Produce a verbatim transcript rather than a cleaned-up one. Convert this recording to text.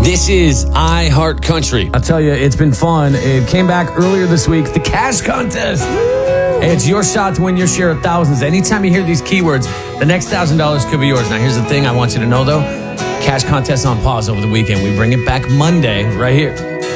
This is iHeartCountry. I'll tell you, it's been fun. It came back earlier this week, the cash contest. It's your shot to win your share of thousands. Anytime you hear these keywords, the next one thousand dollars could be yours. Now, here's the thing I want you to know, though. Cash contest on pause over the weekend. We bring it back Monday right here.